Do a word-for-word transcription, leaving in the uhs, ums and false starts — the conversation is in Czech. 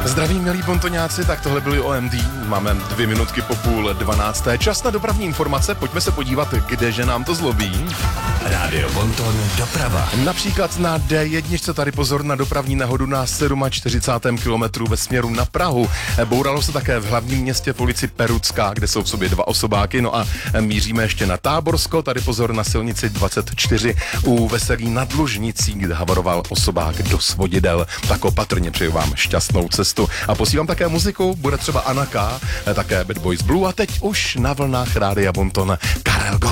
Zdraví, milí bontoňáci, tak tohle byli O M D. Máme dvě minutky po půl dvanácté. Čas na dopravní informace, pojďme se podívat, kdeže nám to zlobí. Rádio Bonton doprava. Například na D jedna tady pozor na dopravní nehodu na čtyřicátém sedmém kilometru ve směru na Prahu. Bouralo se také v hlavním městě v ulici Perucká, kde jsou v sobě dva osobáky. No a míříme ještě na Táborsko, tady pozor na silnici dvacet čtyři u Veselí nad Lužnicí, kde havaroval osobák do svodidel. Tak opatrně přeju vám šťastnou cestu. A posílám také muziku, bude třeba Anna K, také Bad Boys Blue a teď už na vlnách Rádia Bonton Karel Gott.